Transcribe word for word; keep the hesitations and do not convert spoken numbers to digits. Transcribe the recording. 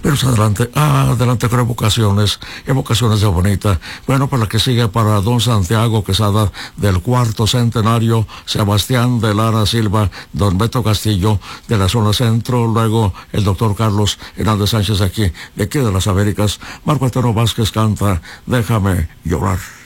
Pero adelante, ah, adelante con evocaciones, evocaciones de bonita. Bueno, para la que sigue para don Santiago Quesada del cuarto centenario, Sebastián de Lara Silva, don Beto Castillo de la zona centro, luego el doctor Carlos Hernández Sánchez aquí, de aquí de las Américas. Marco Antonio Vázquez canta Déjame llorar.